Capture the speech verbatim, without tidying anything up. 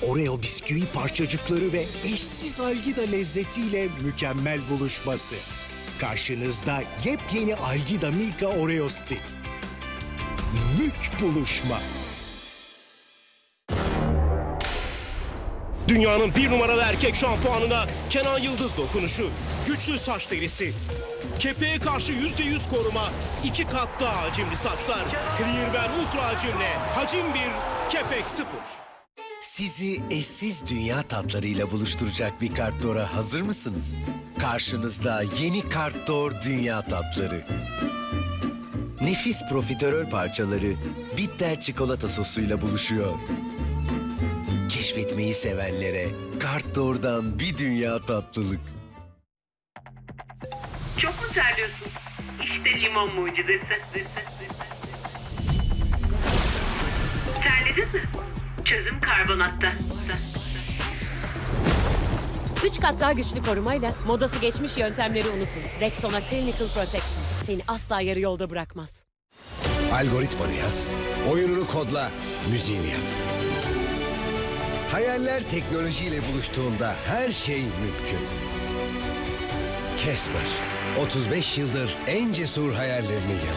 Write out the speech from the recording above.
Oreo bisküvi parçacıkları ve eşsiz Algida lezzetiyle mükemmel buluşması. Karşınızda yepyeni Algida Milka Oreo Stick. Mük buluşma. Dünyanın bir numaralı erkek şampuanına Kenan Yıldız dokunuşu. Güçlü saç derisi. Kepeğe karşı yüzde yüz koruma. iki kat daha hacimli saçlar. Clearwear Ultra hacimle. Hacim bir, kepek sıfır. Sizi eşsiz dünya tatlarıyla buluşturacak bir Kartdor'a hazır mısınız? Karşınızda yeni Kartdor Dünya Tatları. Nefis profiterol parçaları bitter çikolata sosuyla buluşuyor. Keşfetmeyi sevenlere Kartdor'dan bir dünya tatlılık. Çok mu terliyorsun? İşte limon mucizesi. Terledin mi? Çözüm karbonatta. Üç kat daha güçlü korumayla modası geçmiş yöntemleri unutun. Rexona Clinical Protection seni asla yarı yolda bırakmaz. Algoritmanı yaz, oyununu kodla, müziğini yap. Hayaller teknolojiyle buluştuğunda her şey mümkün. Casper, otuz beş yıldır en cesur hayallerini